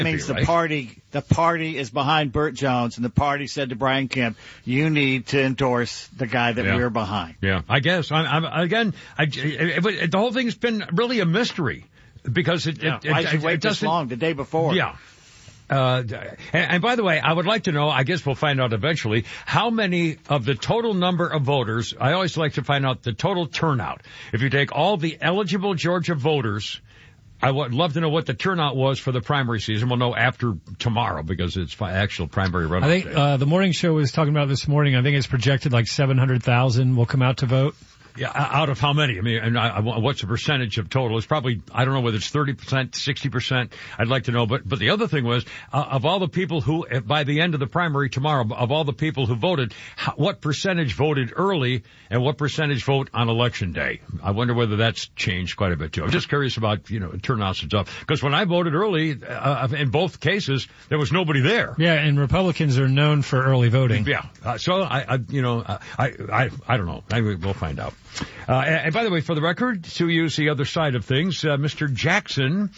means right? the party is behind Burt Jones, and the party said to Brian Kemp, you need to endorse the guy that we're behind. Yeah, I guess. The whole thing's been really a mystery because why did you wait this long the day before? Yeah. And by the way, I would like to know, I guess we'll find out eventually, how many of the total number of voters, I always like to find out the total turnout. If you take all the eligible Georgia voters, I would love to know what the turnout was for the primary season. We'll know after tomorrow because it's actual primary runoff. I think the morning show was talking about this morning. I think it's projected like 700,000 will come out to vote. Yeah, out of how many? I mean, and what's the percentage of total? It's probably, I don't know whether it's 30%, 60%. I'd like to know. But the other thing was, of all the people who, by the end of the primary tomorrow, of all the people who voted, what percentage voted early and what percentage vote on election day? I wonder whether that's changed quite a bit too. I'm just curious about, turnouts and stuff. Because when I voted early, in both cases, there was nobody there. Yeah, and Republicans are known for early voting. Yeah. So I don't know. We'll find out. And by the way, for the record, to use the other side of things, Mr. Jackson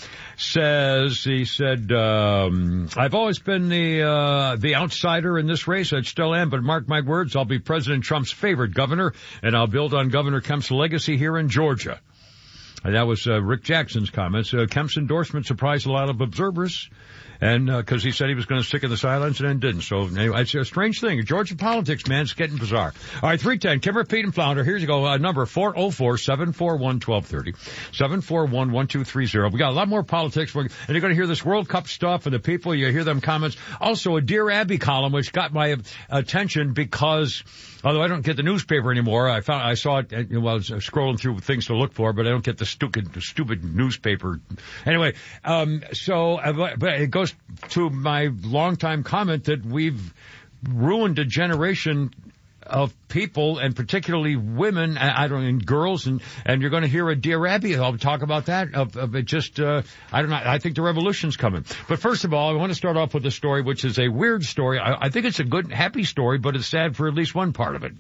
said, I've always been the outsider in this race. I still am, but mark my words, I'll be President Trump's favorite governor, and I'll build on Governor Kemp's legacy here in Georgia. And that was Rick Jackson's comments. Kemp's endorsement surprised a lot of observers. And, cause he said he was going to stick in the sidelines and then didn't. So anyway, it's a strange thing. Georgia politics, man, it's getting bizarre. All right, 310, Kimmer, Pete, and Flounder. Here's you go. Number 404-741-1230. 741-1230. We got a lot more politics. And you're going to hear this World Cup stuff and the people. You hear them comments. Also a Dear Abby column, which got my attention because, although I don't get the newspaper anymore, I saw it while I was scrolling through things to look for, but I don't get the stupid newspaper. Anyway, but it goes to my longtime comment that we've ruined a generation of people, and particularly women, and girls, and you're going to hear a Dear Abby. I'll talk about that, of it just, I don't know, I think the revolution's coming. But first of all, I want to start off with a story which is a weird story. I think it's a good, happy story, but it's sad for at least one part of it.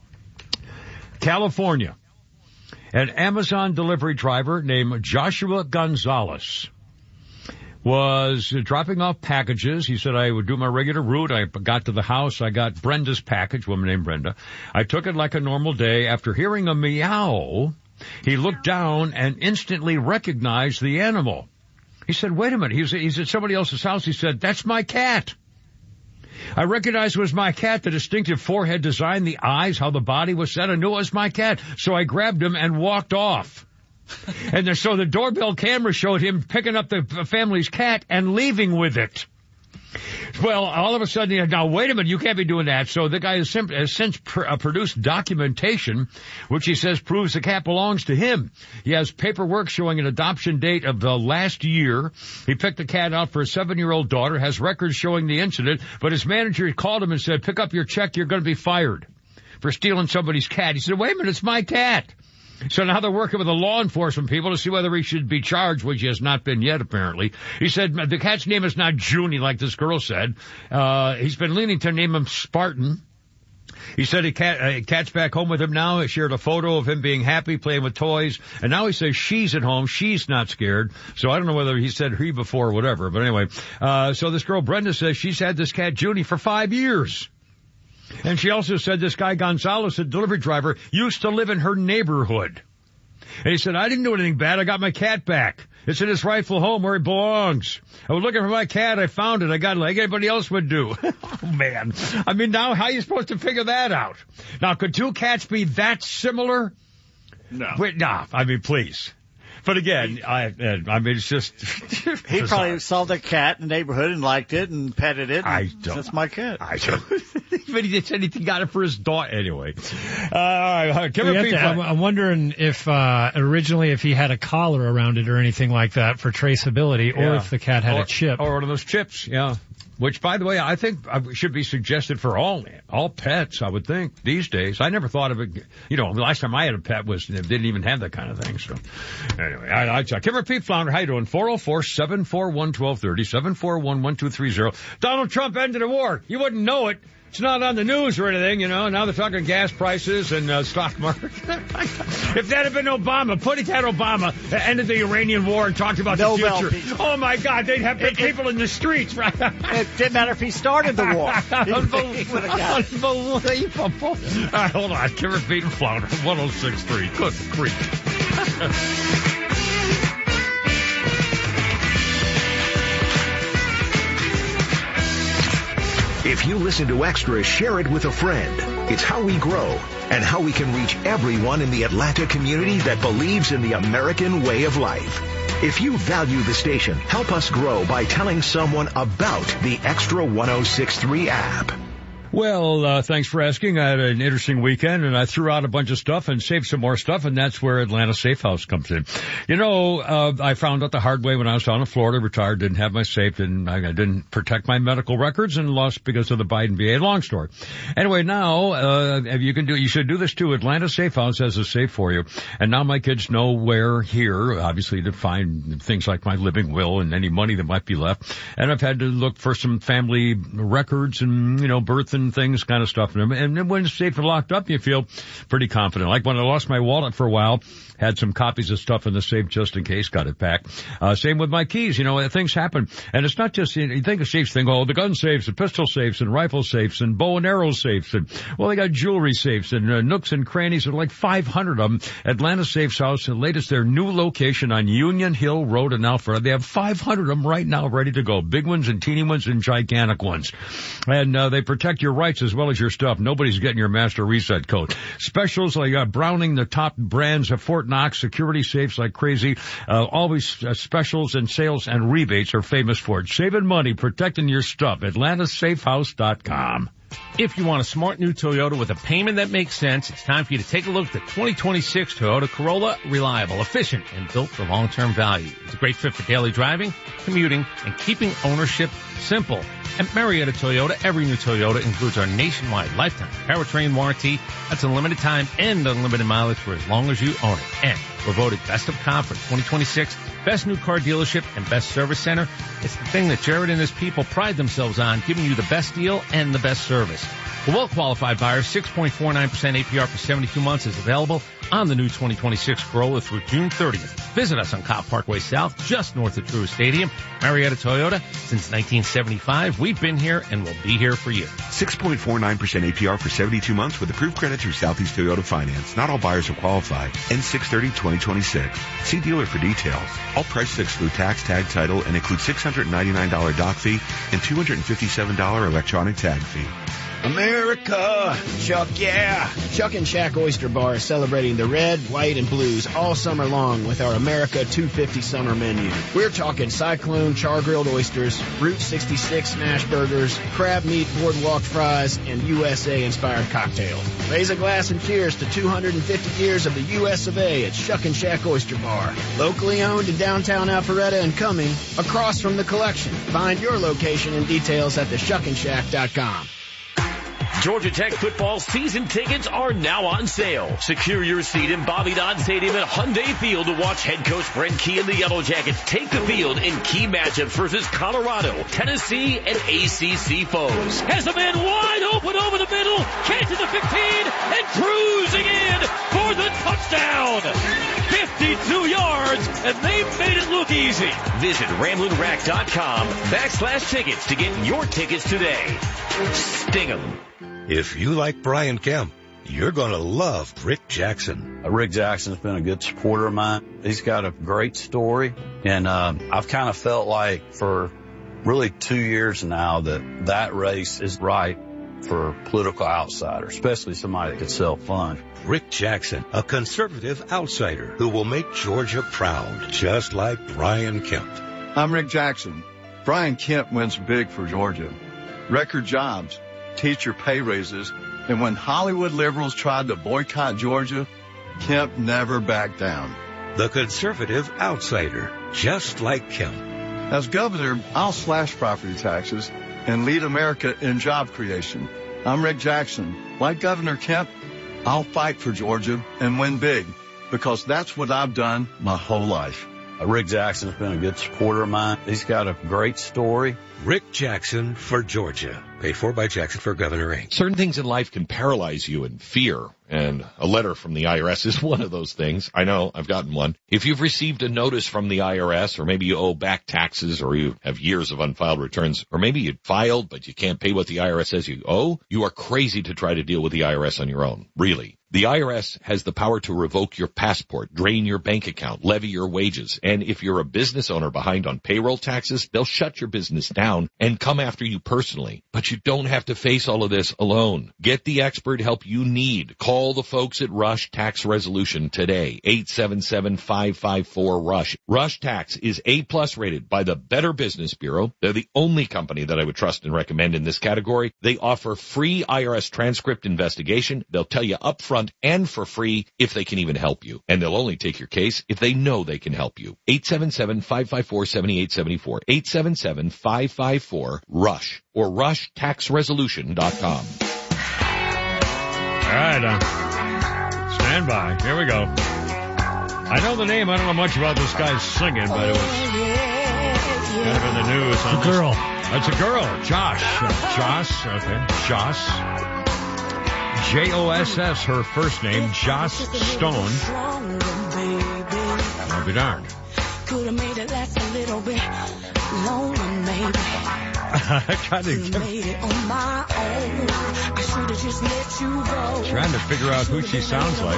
California. An Amazon delivery driver named Joshua Gonzalez was dropping off packages. He said, I would do my regular route. I got to the house. I got Brenda's package, woman named Brenda. I took it like a normal day. After hearing a meow, he looked down and instantly recognized the animal. He said, wait a minute. He's at somebody else's house. He said, that's my cat. I recognized it was my cat, the distinctive forehead design, the eyes, how the body was set. I knew it was my cat. So I grabbed him and walked off. And so the doorbell camera showed him picking up the family's cat and leaving with it. Well, all of a sudden, now wait a minute, you can't be doing that. So the guy has since produced documentation, which he says proves the cat belongs to him. He has paperwork showing an adoption date of the last year. He picked the cat out for a 7-year-old daughter, has records showing the incident, but his manager called him and said, pick up your check, you're going to be fired for stealing somebody's cat. He said, wait a minute, it's my cat. So now they're working with the law enforcement people to see whether he should be charged, which he has not been yet, apparently. He said the cat's name is not Junie, like this girl said. He's been leaning to name him Spartan. He said cat's back home with him now. He shared a photo of him being happy, playing with toys. And now he says she's at home. She's not scared. So I don't know whether he said he before or whatever. But anyway, so this girl Brenda says she's had this cat Junie for 5 years. And she also said this guy Gonzalez, a delivery driver, used to live in her neighborhood. And he said, I didn't do anything bad. I got my cat back. It's in its rightful home where it belongs. I was looking for my cat. I found it. I got it like anybody else would do. Oh, man. I mean, now how are you supposed to figure that out? Now, could two cats be that similar? No. Wait, nah, I mean, please. But again, I mean, it's just... He probably saw the cat in the neighborhood and liked it and petted it. That's my cat. I don't. But he said he got it for his daughter anyway. All right, I'm wondering if originally if he had a collar around it or anything like that for traceability, or if the cat had a chip. Or one of those chips, yeah. Which, by the way, I think should be suggested for all pets, I would think, these days. I never thought of it. The last time I had a pet didn't even have that kind of thing. So, anyway, I check. Kimmer, Pete, Flounder, how you doing? 404-741-1230, 741-1230. Donald Trump ended a war. You wouldn't know it. It's not on the news or anything, you know. Now they're talking gas prices and stock market. If that had been Obama, putting that Obama ended the Iranian war and talked about the future. Peace. Oh, my God, they'd have people in the streets, right? It didn't matter if he started the war. Unbelievable. All right, hold on. Kimmer, Pete, and Flounder, 106.3. Good grief. If you listen to Extra, share it with a friend. It's how we grow and how we can reach everyone in the Atlanta community that believes in the American way of life. If you value the station, help us grow by telling someone about the Extra 106.3 app. Well, thanks for asking. I had an interesting weekend, and I threw out a bunch of stuff and saved some more stuff, and that's where Atlanta Safe House comes in. You know, I found out the hard way when I was down in Florida, retired, didn't have my safe, and I didn't protect my medical records and lost because of the Biden VA. Long story. Anyway, now, you should do this too. Atlanta Safe House has a safe for you. And now my kids know where here, obviously, to find things like my living will and any money that might be left. And I've had to look for some family records and, you know, birth and things, kind of stuff. And when it's safe and locked up, you feel pretty confident. Like when I lost my wallet for a while, had some copies of stuff in the safe just in case, got it back. Same with my keys. You know, things happen. And it's not just, you think of safes, think, oh, the gun safes, the pistol safes, and rifle safes, and bow and arrow safes. And, well, they got jewelry safes and nooks and crannies. There are like 500 of them. Atlanta Safe's House, the latest, their new location on Union Hill Road in Alpharetta. They have 500 of them right now ready to go. Big ones and teeny ones and gigantic ones. And they protect your rights as well as your stuff. Nobody's getting your master reset code. Specials like Browning, the top brands of Fort Knox, security safes like crazy. Always specials and sales and rebates are famous for it. Saving money, protecting your stuff. AtlantaSafeHouse.com. If you want a smart new Toyota with a payment that makes sense, it's time for you to take a look at the 2026 Toyota Corolla. Reliable, efficient, and built for long-term value. It's a great fit for daily driving, commuting, and keeping ownership simple. At Marietta Toyota, every new Toyota includes our nationwide lifetime powertrain warranty. That's unlimited time and unlimited mileage for as long as you own it. And we're voted Best of Comp for 2026, Best New Car Dealership, and Best Service Center. It's the thing that Jared and his people pride themselves on, giving you the best deal and the best service. For well-qualified buyers, 6.49% APR for 72 months is available on the new 2026 Corolla through June 30th. Visit us on Cobb Parkway South, just north of Truist Stadium. Marietta Toyota, since 1975, we've been here and will be here for you. 6.49% APR for 72 months with approved credit through Southeast Toyota Finance. Not all buyers are qualified. End 6/30/2026. See dealer for details. All prices exclude tax, tag, title, and include $699 dock fee and $257 electronic tag fee. America, Chuck, yeah. Chuck and Shack Oyster Bar is celebrating the red, white, and blues all summer long with our America 250 summer menu. We're talking Cyclone char-grilled oysters, Route 66 smash burgers, crab meat boardwalk fries, and USA-inspired cocktails. Raise a glass and cheers to 250 years of the US of A at Chuck and Shack Oyster Bar. Locally owned in downtown Alpharetta and Cumming, across from the Collection. Find your location and details at theshuckandshack.com. Georgia Tech football season tickets are now on sale. Secure your seat in Bobby Dodd Stadium at Hyundai Field to watch head coach Brent Key and the Yellow Jackets take the field in key matchups versus Colorado, Tennessee, and ACC foes. Has a man wide open over the middle, catching the 15, and cruising in for the touchdown. 52 yards, and they've made it look easy. Visit RamblingRack.com/tickets to get your tickets today. Sting 'em. If you like Brian Kemp, you're going to love Rick Jackson. Rick Jackson's been a good supporter of mine. He's got a great story, and I've kind of felt like for really 2 years now that race is right for political outsiders, especially somebody that could self-fund. Rick Jackson, a conservative outsider who will make Georgia proud, just like Brian Kemp. I'm Rick Jackson. Brian Kemp wins big for Georgia. Record jobs, teacher pay raises, and when Hollywood liberals tried to boycott Georgia, Kemp never backed down. The conservative outsider, just like Kemp. As governor, I'll slash property taxes and lead America in job creation. I'm Rick Jackson. Like Governor Kemp, I'll fight for Georgia and win big, because that's what I've done my whole life. Rick Jackson's been a good supporter of mine. He's got a great story. Rick Jackson for Georgia. Paid for by Jackson for Governor Inc. Certain things in life can paralyze you in fear, and a letter from the IRS is one of those things. I know, I've gotten one. If you've received a notice from the IRS, or maybe you owe back taxes, or you have years of unfiled returns, or maybe you filed but you can't pay what the IRS says you owe, you are crazy to try to deal with the IRS on your own. Really. The IRS has the power to revoke your passport, drain your bank account, levy your wages, and if you're a business owner behind on payroll taxes, they'll shut your business down and come after you personally. But you don't have to face all of this alone. Get the expert help you need. Call the folks at Rush Tax Resolution today, 877-554-RUSH. Rush Tax is A+ rated by the Better Business Bureau. They're the only company that I would trust and recommend in this category. They offer free IRS transcript investigation. They'll tell you up front and for free if they can even help you. And they'll only take your case if they know they can help you. 877-554-7874. 877-554-RUSH or RushTaxResolution.com. All right, stand by. Here we go. I know the name. I don't know much about this guy singing, but it was kind of in the news. It's a girl. It's a girl. Josh. Joss. Okay. Joss. Joss, her first name, Joss Stone. I'll be darned. Could have made it last a little bit longer, maybe. Made it on my own. I should have just let you go. Trying to figure out who she sounds like.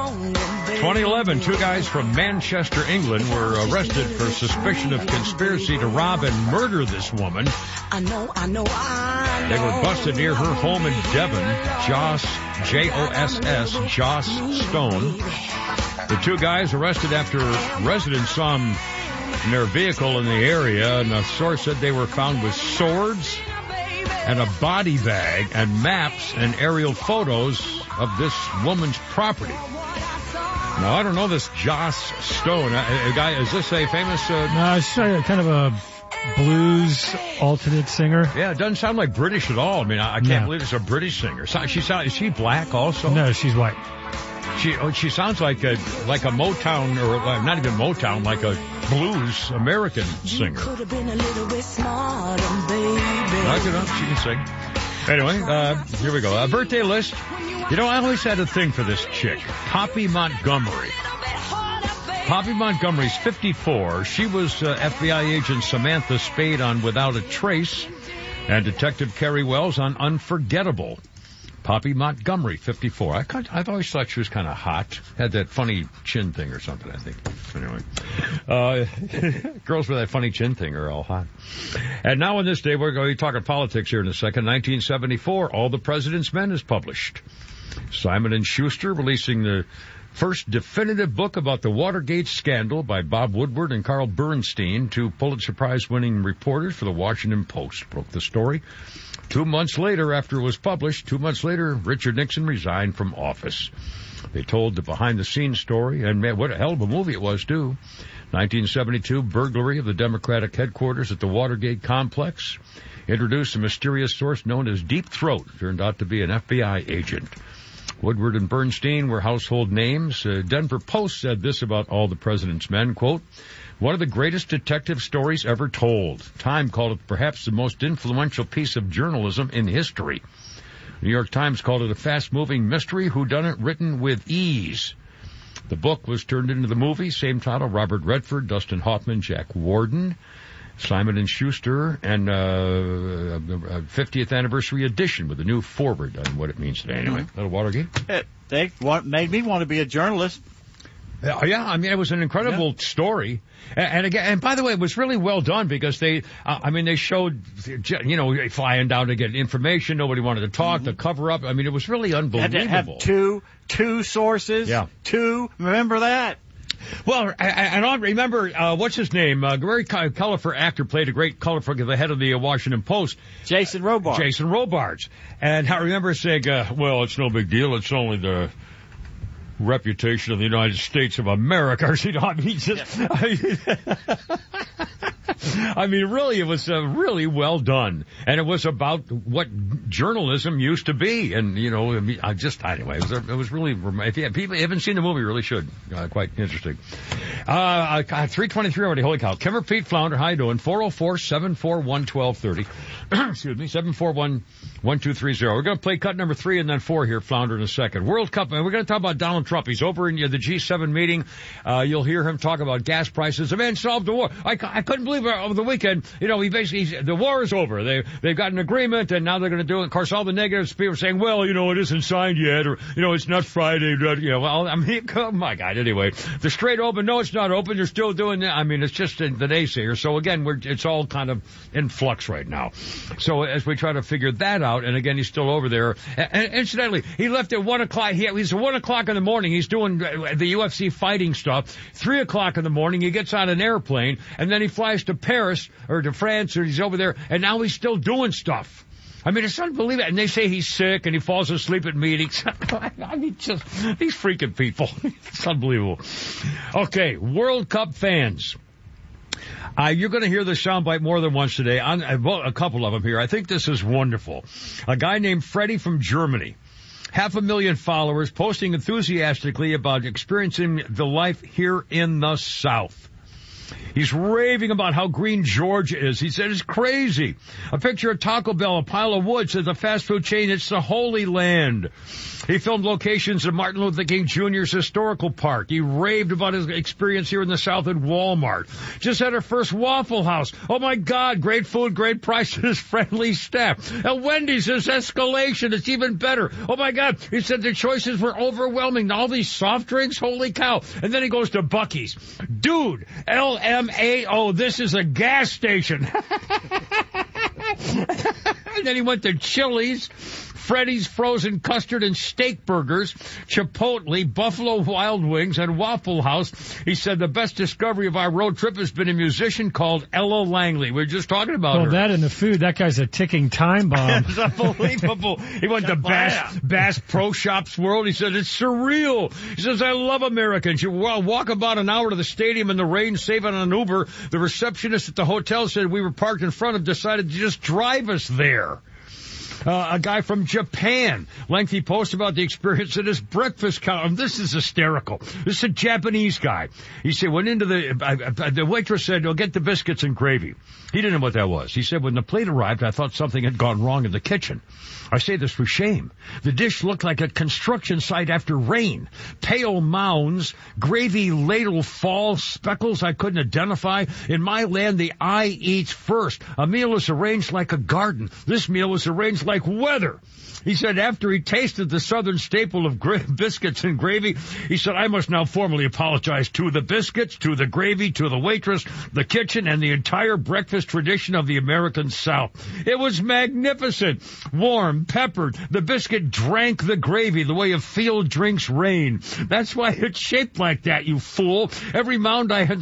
2011, two guys from Manchester, England were arrested for suspicion of conspiracy to rob and murder this woman. I know. They were busted near her home in Devon. Joss, Joss, Joss Stone. The two guys arrested after residents saw them in their vehicle in the area, and the source said they were found with swords and a body bag and maps and aerial photos of this woman's property. Now, I don't know this Joss Stone. Is this a famous... No, it's kind of a blues alternate singer. Yeah, it doesn't sound like British at all. I mean, I can't believe it's a British singer. Is she black also? No, she's white. She sounds like a Motown, or not even Motown, like a blues American singer. Could have been a little bit smarter, baby. Knock it up, she can sing. Anyway, here we go. Birthday list. You know, I always had a thing for this chick, Poppy Montgomery. Poppy Montgomery's 54. She was FBI agent Samantha Spade on Without a Trace, and Detective Carrie Wells on Unforgettable. Poppy Montgomery, 54. I've always thought she was kind of hot. Had that funny chin thing or something, I think. Anyway. Girls with that funny chin thing are all hot. And now on this day, we're going to be talking politics here in a second. 1974, All the President's Men is published. Simon & Schuster releasing the first definitive book about the Watergate scandal by Bob Woodward and Carl Bernstein, two Pulitzer Prize-winning reporters for the Washington Post, broke the story. 2 months later, after it was published, Richard Nixon resigned from office. They told the behind-the-scenes story, and man, what a hell of a movie it was, too. 1972, burglary of the Democratic headquarters at the Watergate complex. Introduced a mysterious source known as Deep Throat. Turned out to be an FBI agent. Woodward and Bernstein were household names. Denver Post said this about All the President's Men, quote, one of the greatest detective stories ever told. Time called it perhaps the most influential piece of journalism in history. New York Times called it a fast-moving mystery whodunit written with ease. The book was turned into the movie, same title, Robert Redford, Dustin Hoffman, Jack Warden, Simon & Schuster, and 50th anniversary edition with a new foreword on what it means today. Anyway, little Watergate. They made me want to be a journalist. Yeah, I mean, it was an incredible story. And again, and by the way, it was really well done because they showed, flying down to get information. Nobody wanted to talk, the cover up. I mean, it was really unbelievable. Had to have two sources. Yeah. Remember that? Well, and I remember, what's his name? A very colorful actor played a great colorful, the head of the Washington Post. Jason Robards. And I remember saying, well, it's no big deal. It's only the reputation of the United States of America. You know, I mean, just, I mean, really, it was really well done. And it was about what journalism used to be. And, you know, anyway, it was really, if you haven't seen the movie, you really should. Quite interesting. 3:23 already, holy cow. Kimmer, Pete, Flounder, how you doing? 404-741-1230. Excuse me, 741-1230. We're going to play cut number 3 and then 4 here, Flounder, in a second. World Cup, and we're going to talk about Donald Trump. He's over in the G7 meeting. You'll hear him talk about gas prices. The man solved the war. I couldn't believe it over the weekend. You know, the war is over. They've got an agreement, and now they're going to do it. Of course, all the negatives, people are saying, well, you know, it isn't signed yet, or, you know, it's not Friday. You know, well, I mean, oh my God, anyway. The Strait open, no, it's not open. You're still doing that. I mean, it's just the naysayer. So again, it's all kind of in flux right now. So as we try to figure that out, and again, he's still over there. And incidentally, he left at 1 o'clock. He's at 1 o'clock in the morning. He's doing the UFC fighting stuff. 3 o'clock in the morning, he gets on an airplane, and then he flies to Paris or to France, or he's over there, and now he's still doing stuff. I mean, it's unbelievable. And they say he's sick and he falls asleep at meetings. I mean, just these freaking people. It's unbelievable. Okay, World Cup fans. You're going to hear this soundbite more than once today. A couple of them here. I think this is wonderful. A guy named Freddie from Germany. 500,000 followers posting enthusiastically about experiencing the life here in the South. He's raving about how green Georgia is. He said it's crazy. A picture of Taco Bell, a pile of wood, says the fast food chain, it's the Holy Land. He filmed locations at Martin Luther King Jr.'s historical park. He raved about his experience here in the South at Walmart. Just had our first Waffle House. Oh my God, great food, great prices, friendly staff. At Wendy's, there's escalation. It's even better. Oh my God, he said the choices were overwhelming. All these soft drinks, holy cow. And then he goes to Buc-ee's. Dude, LMAO, this is a gas station. And then he went to Chili's, Freddy's Frozen Custard and Steak Burgers, Chipotle, Buffalo Wild Wings, and Waffle House. He said the best discovery of our road trip has been a musician called Ella Langley. We were just talking about her. That and the food, that guy's a ticking time bomb. It's unbelievable. He went to Bass Pro Shops World. He said, it's surreal. He says, I love Americans. You walk about an hour to the stadium in the rain, save on an Uber. The receptionist at the hotel said we were parked in front of, decided to just drive us there. A guy from Japan, lengthy post about the experience at his breakfast counter. This is hysterical. This is a Japanese guy. He said, went into the waitress said, oh, get the biscuits and gravy. He didn't know what that was. He said, when the plate arrived, I thought something had gone wrong in the kitchen. I say this with shame. The dish looked like a construction site after rain. Pale mounds, gravy ladle fall, speckles I couldn't identify. In my land, the eye eats first. A meal is arranged like a garden. This meal was arranged like weather. He said after he tasted the southern staple of biscuits and gravy, he said, I must now formally apologize to the biscuits, to the gravy, to the waitress, the kitchen, and the entire breakfast tradition of the American South. It was magnificent. Warm, peppered. The biscuit drank the gravy the way a field drinks rain. That's why it's shaped like that, you fool. Every mound I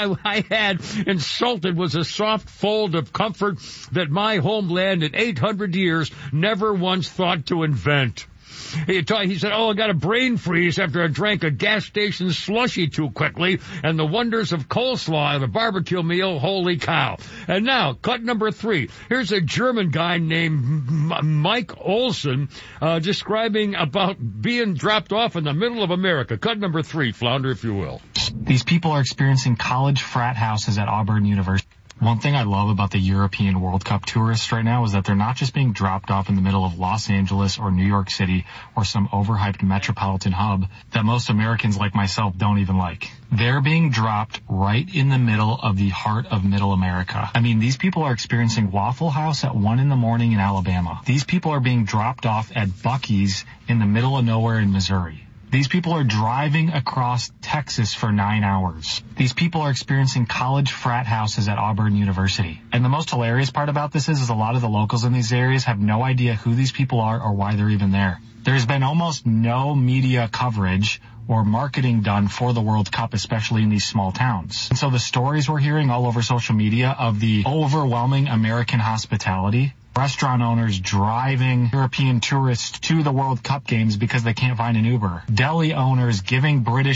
had insulted was a soft fold of comfort that my homeland in 800 years never once thought to invent. He said, I got a brain freeze after I drank a gas station slushy too quickly, and the wonders of coleslaw at a barbecue meal, holy cow. And now, cut number 3. Here's a German guy named Mike Olson describing about being dropped off in the middle of America. Cut number 3, Flounder, if you will. These people are experiencing college frat houses at Auburn University. One thing I love about the European World Cup tourists right now is that they're not just being dropped off in the middle of Los Angeles or New York City or some overhyped metropolitan hub that most Americans like myself don't even like. They're being dropped right in the middle of the heart of middle America. I mean, these people are experiencing Waffle House at 1 a.m. in Alabama. These people are being dropped off at Buc-ee's in the middle of nowhere in Missouri. These people are driving across Texas for 9 hours. These people are experiencing college frat houses at Auburn University. And the most hilarious part about this is a lot of the locals in these areas have no idea who these people are or why they're even there. There's been almost no media coverage or marketing done for the World Cup, especially in these small towns. And so the stories we're hearing all over social media of the overwhelming American hospitality, restaurant owners driving European tourists to the World Cup games because they can't find an Uber, deli owners giving British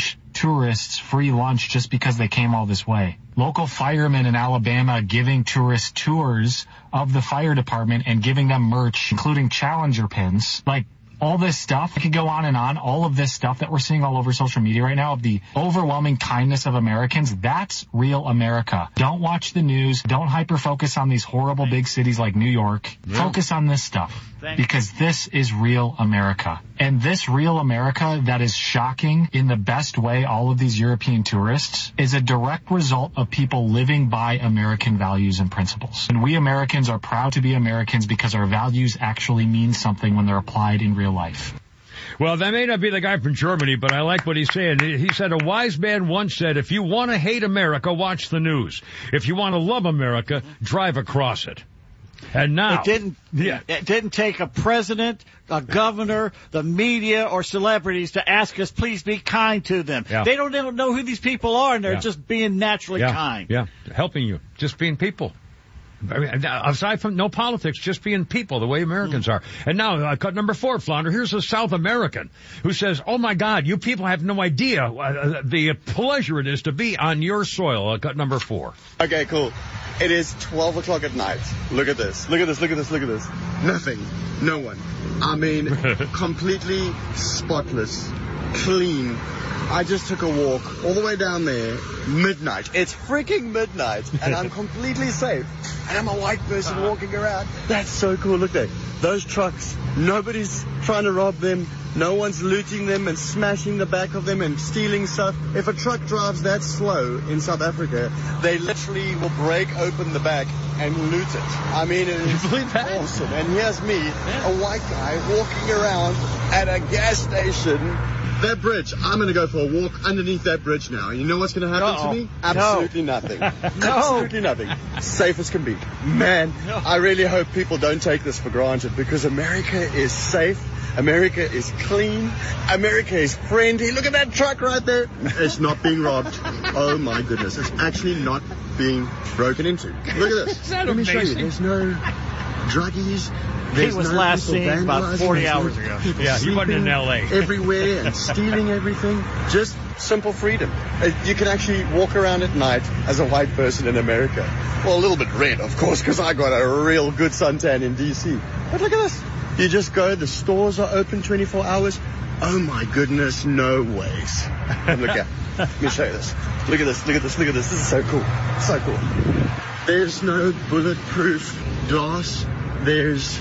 tourists free lunch just because they came all this way. Local firemen in Alabama giving tourists tours of the fire department and giving them merch, including Challenger pins. Like, all this stuff, I could go on and on, all of this stuff that we're seeing all over social media right now of the overwhelming kindness of Americans, that's real America. Don't watch the news. Don't hyper-focus on these horrible big cities like New York. Yeah. Focus on this stuff. Because this is real America. And this real America that is shocking in the best way all of these European tourists is a direct result of people living by American values and principles. And we Americans are proud to be Americans because our values actually mean something when they're applied in real life. Well, that may not be the guy from Germany, but I like what he's saying. He said, a wise man once said, if you want to hate America, watch the news. If you want to love America, drive across it. And now it didn't take a president, a governor, the media, or celebrities to ask us, please be kind to them. Yeah. They don't know who these people are, and they're just being naturally kind. Yeah, helping you, just being people. I mean, aside from no politics, just being people, the way Americans are. And now, cut number 4, Flounder. Here's a South American who says, oh my God, you people have no idea the pleasure it is to be on your soil. Cut number 4. Okay, cool. It is 12 o'clock at night. Look at this. Look at this. Look at this. Look at this. Nothing. No one. I mean, completely spotless. Clean. I just took a walk all the way down there, midnight. It's freaking midnight, and I'm completely safe. And I'm a white person walking around. That's so cool. Look there. Those trucks, nobody's trying to rob them. No one's looting them and smashing the back of them and stealing stuff. If a truck drives that slow in South Africa, they literally will break open the back and loot it. I mean, it is awesome. And here's me, a white guy, walking around at a gas station. That bridge, I'm going to go for a walk underneath that bridge now. You know what's going to happen to me? Absolutely nothing. Absolutely nothing. Safe as can be. Man, I really hope people don't take this for granted because America is safe. America is clean. America is friendly. Look at that truck right there. It's not being robbed. Oh my goodness. It's actually not being broken into. Look at this. Is that Let me amazing? show you. There's no druggies. He was last seen about 40 hours ago. Yeah, he wasn't in L.A. everywhere and stealing everything. Just simple freedom. You can actually walk around at night as a white person in America. Well, a little bit red, of course, because I got a real good suntan in D.C. But look at this. You just go, the stores are open 24 hours. Oh my goodness, no ways. Look at, let me show you this. Look at this, look at this, look at this. This is so cool. So cool. There's no bulletproof glass. There's,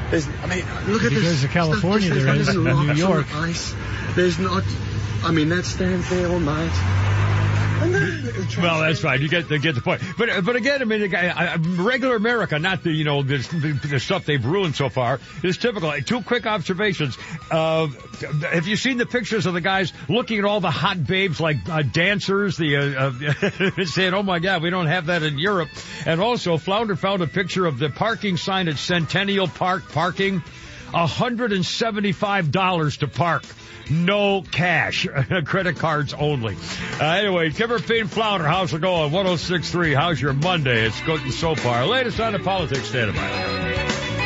I mean, look at this. Because of California, there is in New York. Ice. There's not, I mean, that stands there all night. Well, that's right. You get the point. But again, I mean, regular America, not the stuff they've ruined so far, is typical. 2 quick observations. Have you seen the pictures of the guys looking at all the hot babes like dancers? Saying, "Oh my God, we don't have that in Europe." And also, Flounder found a picture of the parking sign at Centennial Park parking. $175 to park. No cash. Credit cards only. Anyway, Kimmer Payne Flounder, how's it going? 106.3. How's your Monday? It's good so far. Latest on the politics, stand by.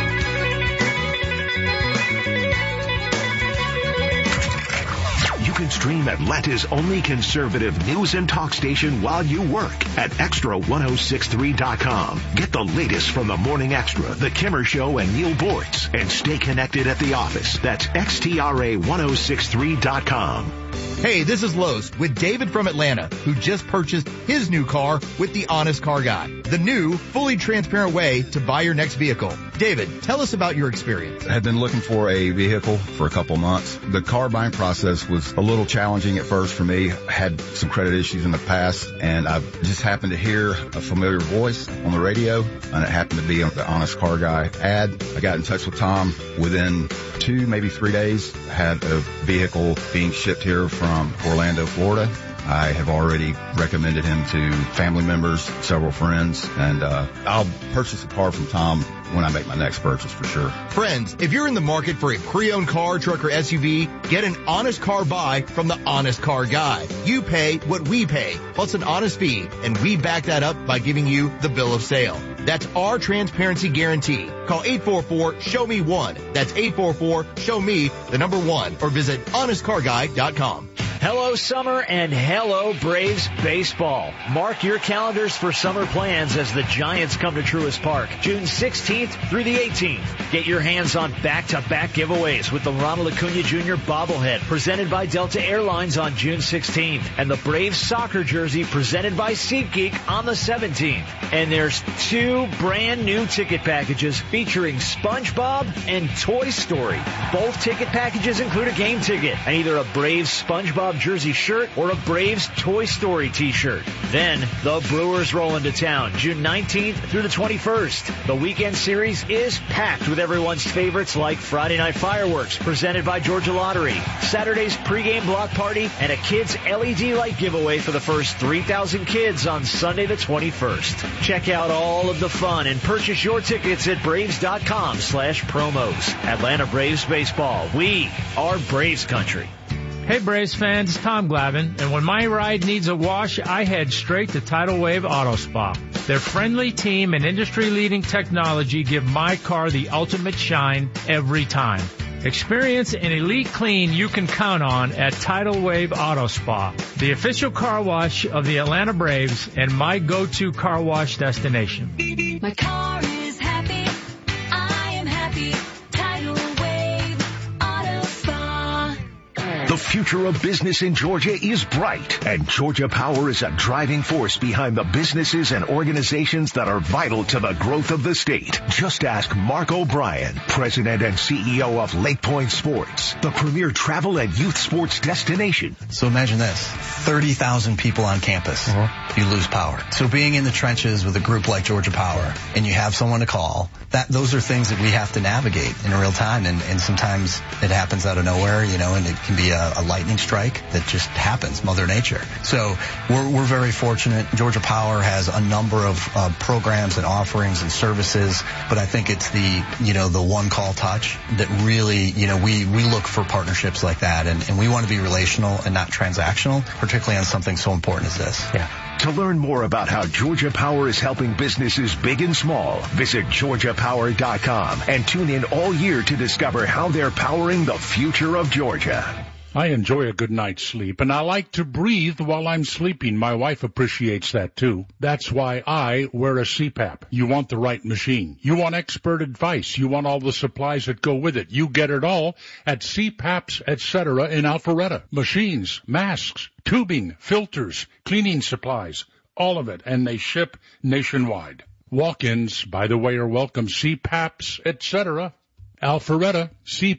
You can stream Atlanta's only conservative news and talk station while you work at Extra1063.com. Get the latest from the Morning Extra, The Kimmer Show, and Neil Bortz, and stay connected at the office. That's XTRA1063.com. Hey, this is Lowe's with David from Atlanta, who just purchased his new car with the Honest Car Guy, the new, fully transparent way to buy your next vehicle. David, tell us about your experience. I had been looking for a vehicle for a couple months. The car buying process was a little challenging at first for me. I had some credit issues in the past, and I just happened to hear a familiar voice on the radio, and it happened to be on the Honest Car Guy ad. I got in touch with Tom. Within 2, maybe 3 days, I had a vehicle being shipped here from Orlando, Florida. I have already recommended him to family members, several friends, and I'll purchase a car from Tom when I make my next purchase for sure. Friends, if you're in the market for a pre-owned car, truck, or SUV, get an honest car buy from the Honest Car Guy. You pay what we pay, plus an honest fee, and we back that up by giving you the bill of sale. That's our transparency guarantee. Call 844-SHOW-ME-1. That's 844-SHOW-ME, the number 1, or visit honestcarguy.com. Hello summer and hello Braves baseball. Mark your calendars for summer plans as the Giants come to Truist Park, June 16th through the 18th. Get your hands on back-to-back giveaways with the Ronald Acuna Jr. bobblehead presented by Delta Airlines on June 16th and the Braves soccer jersey presented by SeatGeek on the 17th. And there's 2 brand new ticket packages featuring SpongeBob and Toy Story. Both ticket packages include a game ticket and either a Braves SpongeBob jersey shirt or a Braves Toy Story t-shirt. Then the Brewers roll into town June 19th through the 21st. The weekend series is packed with everyone's favorites like Friday Night Fireworks presented by Georgia Lottery, Saturday's pregame block party, and a kids LED light giveaway for the first 3,000 kids on Sunday the 21st. Check out all of the fun and purchase your tickets at Braves.com/promos. Atlanta Braves baseball. We are Braves country. Hey Braves fans, it's Tom Glavine, and when my ride needs a wash, I head straight to Tidal Wave Auto Spa. Their friendly team and industry-leading technology give my car the ultimate shine every time. Experience an elite clean you can count on at Tidal Wave Auto Spa, the official car wash of the Atlanta Braves and my go-to car wash destination. My car is happy. I am happy. Tidal Wave Auto Spa. The future of business in Georgia is bright, and Georgia Power is a driving force behind the businesses and organizations that are vital to the growth of the state. Just ask Mark O'Brien, President and CEO of Lake Point Sports, the premier travel and youth sports destination. So imagine this, 30,000 people on campus. You lose power. So being in the trenches with a group like Georgia Power, and you have someone to call, those are things that we have to navigate in real time, and sometimes it happens out of nowhere, and it can be a lightning strike that just happens, Mother Nature. So we're very fortunate. Georgia Power has a number of programs and offerings and services, but I think it's the one call touch that really, we look for partnerships like that, and we want to be relational and not transactional, particularly on something so important as this. Yeah. To learn more about how Georgia Power is helping businesses big and small, visit GeorgiaPower.com and tune in all year to discover how they're powering the future of Georgia. I enjoy a good night's sleep, and I like to breathe while I'm sleeping. My wife appreciates that, too. That's why I wear a CPAP. You want the right machine. You want expert advice. You want all the supplies that go with it. You get it all at CPAPs, etc. in Alpharetta. Machines, masks, tubing, filters, cleaning supplies, all of it, and they ship nationwide. Walk-ins, by the way, are welcome. CPAPs, etc. Alpharetta,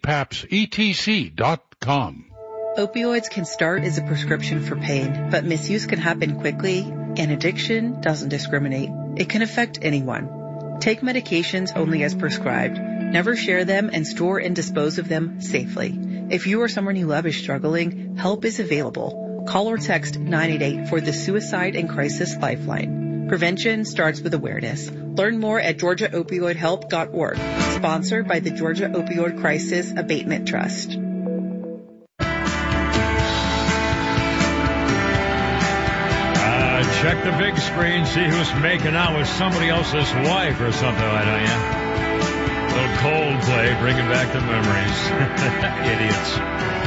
CPAPsETC.com. Opioids can start as a prescription for pain, but misuse can happen quickly, and addiction doesn't discriminate. It can affect anyone. Take medications only as prescribed. Never share them and store and dispose of them safely. If you or someone you love is struggling, help is available. Call or text 988 for the Suicide and Crisis Lifeline. Prevention starts with awareness. Learn more at GeorgiaOpioidHelp.org. Sponsored by the Georgia Opioid Crisis Abatement Trust. Check the big screen, see who's making out with somebody else's wife or something like that, yeah? A little Coldplay, bringing back the memories. Idiots.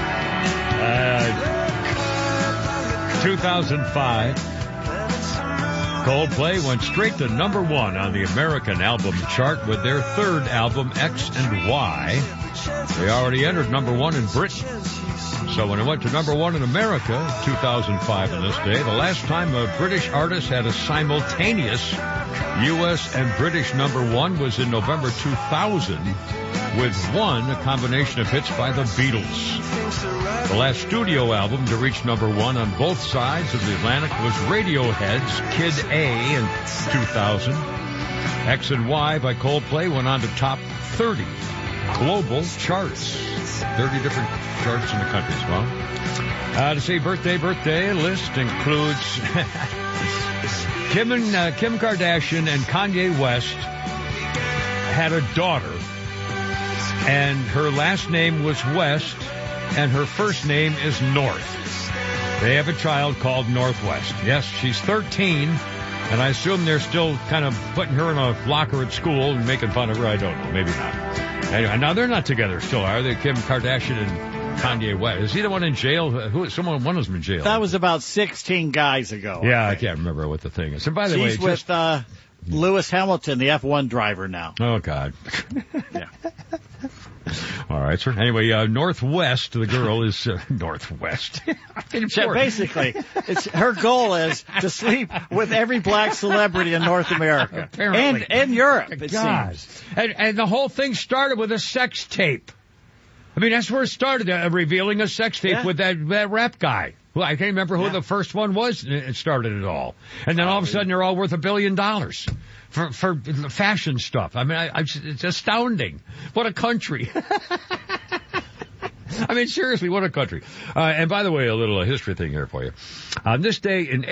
2005, Coldplay went straight to number 1 on the American album chart with their third album, X and Y. They already entered number 1 in Britain. So when it went to number 1 in America, 2005 on this day, the last time a British artist had a simultaneous U.S. and British number 1 was in November 2000 with One, a combination of hits by the Beatles. The last studio album to reach number 1 on both sides of the Atlantic was Radiohead's Kid A in 2000. X and Y by Coldplay went on to top 30 global charts. 30 different charts in the country as well. To say birthday list includes Kim Kardashian and Kanye West had a daughter, and her last name was West, and her first name is North. They have a child called Northwest. Yes, she's 13, and I assume they're still kind of putting her in a locker at school and making fun of her. I don't know. Maybe not. Anyway, now they're not together still, are they? Kim Kardashian and Kanye West. Is he the one in jail? One of them in jail. That was about 16 guys ago. Yeah, I can't remember what the thing is. And by the way, she's with Lewis Hamilton, the F1 driver now. Oh, God. Yeah. All right, sir. Anyway, Northwest, the girl is Northwest. So basically, her goal is to sleep with every black celebrity in North America. Apparently. And Europe, it God. seems. And the whole thing started with a sex tape. I mean, that's where it started, revealing a sex tape with that rap guy. Well, I can't remember who the first one was. It started it all. And then all of a sudden, they're all worth $1 billion. For fashion stuff. I mean, it's astounding. What a country. I mean, seriously, what a country. And by the way, a little history thing here for you. On this day in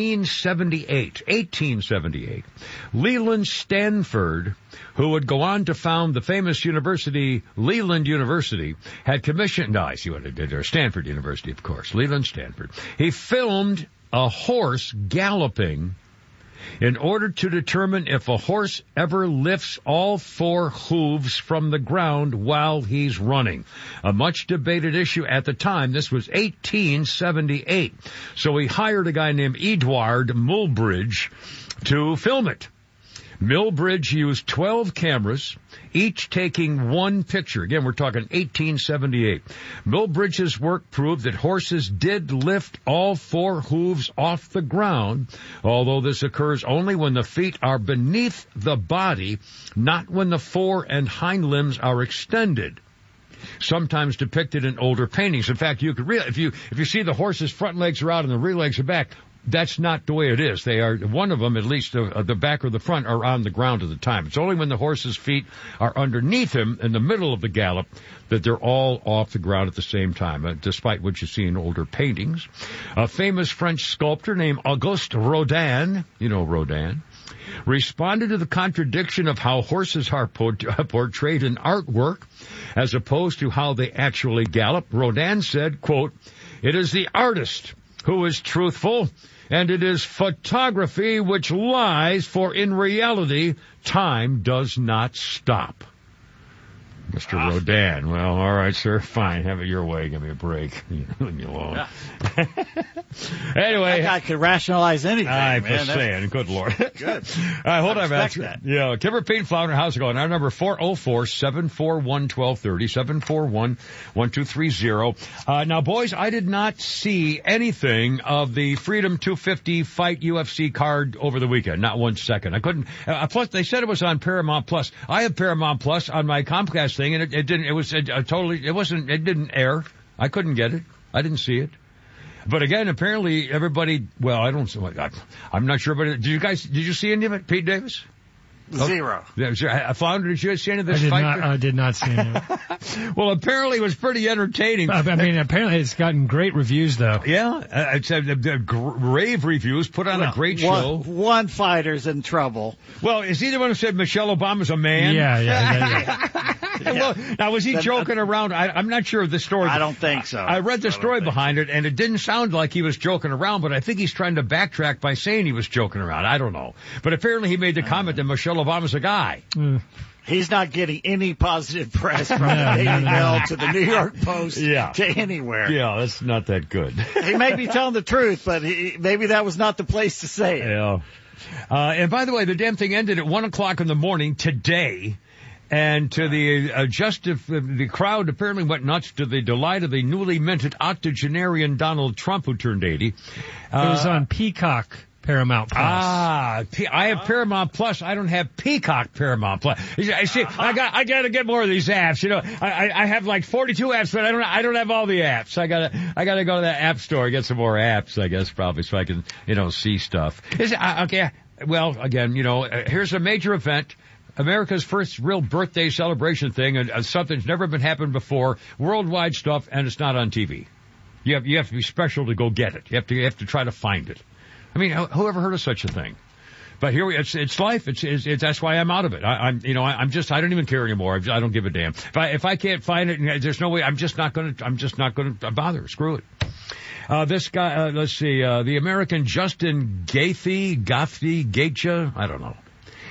1878, Leland Stanford, who would go on to found the famous university, Leland University, had commissioned, no, I see what it did there, Stanford University, of course, Leland Stanford. He filmed a horse galloping in order to determine if a horse ever lifts all 4 hooves from the ground while he's running. A much debated issue at the time. This was 1878. So he hired a guy named Edward Muybridge to film it. Muybridge used 12 cameras, each taking one picture. Again, we're talking 1878. Muybridge's work proved that horses did lift all 4 hooves off the ground, although this occurs only when the feet are beneath the body, not when the fore and hind limbs are extended. Sometimes depicted in older paintings. In fact, you could if you see the horse's front legs are out and the rear legs are back, that's not the way it is. They are, one of them, at least the back or the front, are on the ground at the time. It's only when the horse's feet are underneath him in the middle of the gallop that they're all off the ground at the same time, despite what you see in older paintings. A famous French sculptor named Auguste Rodin, you know Rodin, responded to the contradiction of how horses are portrayed in artwork as opposed to how they actually gallop. Rodin said, quote, "It is the artist who is truthful, and it is photography which lies, for in reality, time does not stop." Mr. Rodin. Well, all right, sir. Fine. Have it your way. Give me a break. Leave me alone. Yeah. Anyway. That guy could rationalize anything. I'm just saying. Good Lord. Good. All right, hold on, man. That. Yeah, Kimber Payne Flounder, how's it going? Our number 404-741-1230, 741-1230. Now, boys, I did not see anything of the Freedom 250 Fight UFC card over the weekend. Not 1 second. I couldn't. Plus, they said it was on Paramount Plus. I have Paramount Plus on my Comcast thing, and it didn't air. I couldn't get it. I didn't see it. But again, apparently everybody, well, I'm not sure, but did you see any of it, Pete Davis? Zero. Flounder, did you see any of this fight? I did not see any of it. Well, apparently it was pretty entertaining. I mean, apparently it's gotten great reviews, though. Yeah, it's rave reviews, put on a great show. One fighter's in trouble. Well, is he the one who said Michelle Obama's a man? Yeah. Well, now, was he joking around? I'm not sure of the story. I don't think so. I read the story behind it, and it didn't sound like he was joking around, but I think he's trying to backtrack by saying he was joking around. I don't know. But apparently he made the comment that Michelle Obama's a guy. He's not getting any positive press from the Daily Mail to the New York Post to anywhere. Yeah, that's not that good. He may be telling the truth, but maybe that was not the place to say it. Yeah. And by the way, the damn thing ended at 1:00 in the morning today. And to the crowd apparently went nuts to the delight of the newly minted octogenarian Donald Trump, who turned 80. It was on Peacock Paramount Plus. I have Paramount Plus. I don't have Peacock Paramount Plus. I see. I got to get more of these apps. You know, I have like 42 apps, but I don't have all the apps. I gotta go to that app store, get some more apps, I guess, probably, so I can, see stuff. Okay. Well, again, here's a major event. America's first real birthday celebration thing, and something's never been happened before, worldwide stuff, and it's not on TV. You have to be special to go get it. You have to try to find it. I mean, who ever heard of such a thing? But here it's life. It's that's why I'm out of it. I don't even care anymore. I don't give a damn. If I can't find it, there's no way. I'm just not going to bother. Screw it. This guy, let's see, the American Justin Gaethje, I don't know.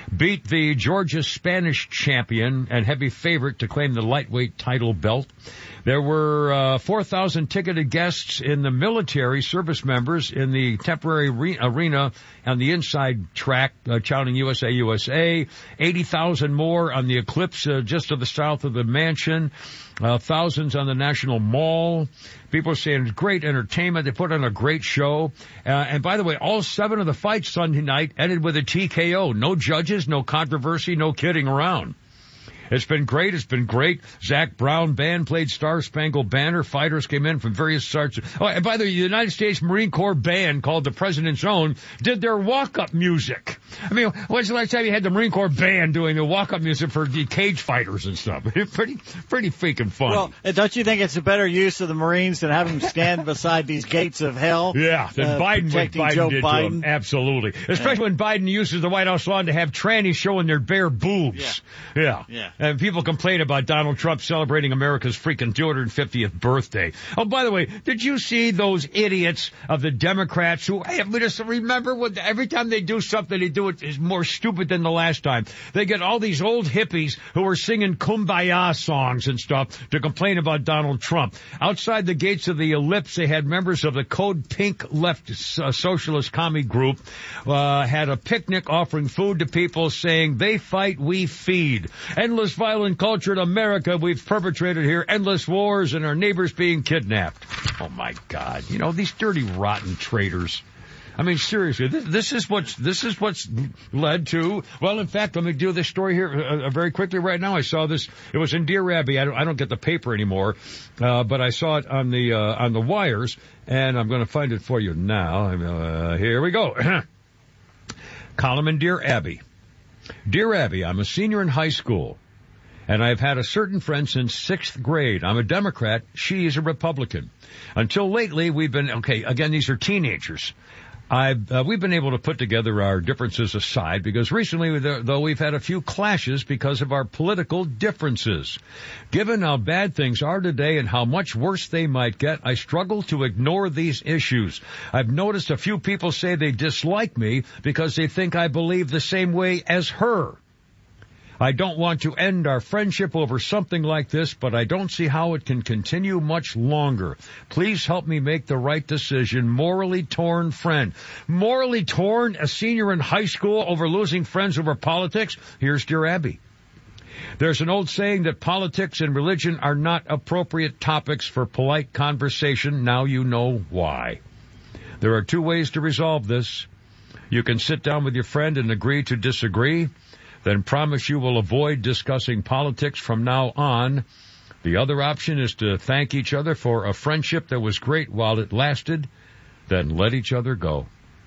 beat the Georgia Spanish champion and heavy favorite to claim the lightweight title belt. There were 4,000 ticketed guests in the military service members in the temporary arena on the inside track, chanting USA, USA. 80,000 more on the Eclipse just to the south of the mansion. Thousands on the National Mall. People are saying it's great entertainment. They put on a great show. And by the way, all 7 of the fights Sunday night ended with a TKO. No judges, no controversy, no kidding around. It's been great. It's been great. Zach Brown Band played Star Spangled Banner. Fighters came in from various sorts. Oh, and by the way, the United States Marine Corps band called the President's Own did their walk-up music. I mean, when's the last time you had the Marine Corps band doing the walk-up music for the cage fighters and stuff? Pretty freaking fun. Well, don't you think it's a better use of the Marines than having them stand beside these gates of hell? Yeah, than Biden did to him. Absolutely. Especially when Biden uses the White House lawn to have trannies showing their bare boobs. Yeah. And people complain about Donald Trump celebrating America's freaking 250th birthday. Oh, by the way, did you see those idiots of the Democrats who, hey, just remember every time they do something, they do it is more stupid than the last time. They get all these old hippies who are singing Kumbaya songs and stuff to complain about Donald Trump. Outside the gates of the Ellipse, they had members of the Code Pink left socialist commie group, had a picnic offering food to people saying, they fight, we feed. Endless violent culture in America we've perpetrated here, endless wars and our neighbors being kidnapped. Oh my God. You know, these dirty, rotten traitors. I mean, seriously, this is what's led to, well, in fact, let me do this story here very quickly right now. I saw this, it was in Dear Abby. I don't get the paper anymore, but I saw it on the wires, and I'm going to find it for you now. Here we go. Column in Dear Abby. Dear Abby, I'm a senior in high school, and I've had a certain friend since 6th grade. I'm a Democrat. She is a Republican. Until lately, we've been, okay, again, these are teenagers. We've been able to put together our differences aside because recently, though, we've had a few clashes because of our political differences. Given how bad things are today and how much worse they might get, I struggle to ignore these issues. I've noticed a few people say they dislike me because they think I believe the same way as her. I don't want to end our friendship over something like this, but I don't see how it can continue much longer. Please help me make the right decision. Morally torn friend. Morally torn, a senior in high school over losing friends over politics? Here's Dear Abby. There's an old saying that politics and religion are not appropriate topics for polite conversation. Now you know why. There are 2 ways to resolve this. You can sit down with your friend and agree to disagree, then promise you will avoid discussing politics from now on. The other option is to thank each other for a friendship that was great while it lasted, then let each other go.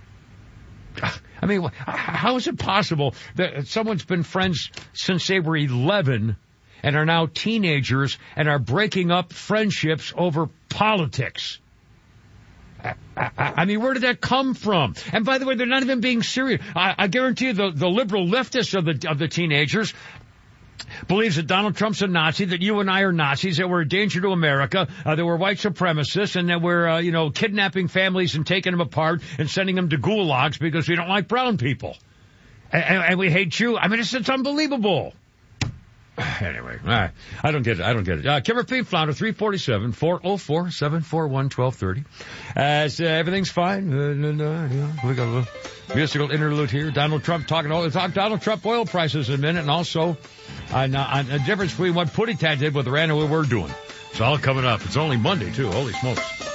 I mean, how is it possible that someone's been friends since they were 11 and are now teenagers and are breaking up friendships over politics? I mean, where did that come from? And by the way, they're not even being serious. I guarantee you the liberal leftists of the teenagers believes that Donald Trump's a Nazi, that you and I are Nazis, that we're a danger to America, that we're white supremacists, and that we're, kidnapping families and taking them apart and sending them to gulags because we don't like brown people. And we hate you. I mean, it's unbelievable. Anyway, I don't get it. Kimmer Pete Flounder, 347-404-741-1230. Everything's fine. We got a little musical interlude here. Donald Trump talk Donald Trump oil prices in a minute, and also on the difference between what Putty Tat did with Iran and what we're doing. It's all coming up. It's only Monday, too. Holy smokes.